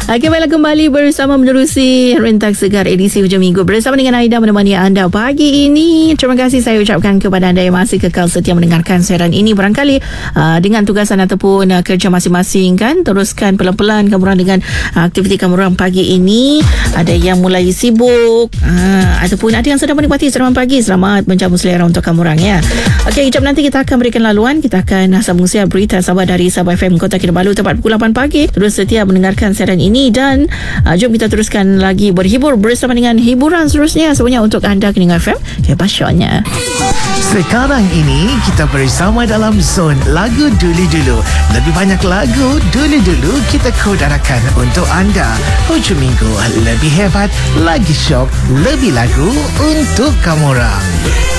Okay, baiklah, kembali bersama menerusi Rentak Segar edisi hujung minggu bersama dengan Aida menemani anda pagi ini. Terima kasih saya ucapkan kepada anda yang masih kekal setia mendengarkan siaran ini. Barangkali dengan tugasan ataupun kerja masing-masing kan, teruskan pelan-pelan kamu orang dengan aktiviti kamu orang pagi ini. Ada yang mulai sibuk ataupun ada yang sedang menikmati sarapan pagi. Selamat menjamu selera untuk kamu orang ya. Okey, kejap nanti kita akan berikan laluan. Kita akan sambung siar berita Sabah dari Sabah FM Kota Kinabalu tepat pukul 8 pagi. Terus setia mendengarkan siaran ini dan jom kita teruskan lagi berhibur bersama dengan hiburan seterusnya semuanya untuk anda Keningan FM. Pasyoknya. Sekarang ini kita bersama dalam zon lagu dulu-dulu. Lebih banyak lagu dulu-dulu kita kodarakan untuk anda. Hujung minggu lebih hebat, lagi syok, lebih lagu untuk kamu orang.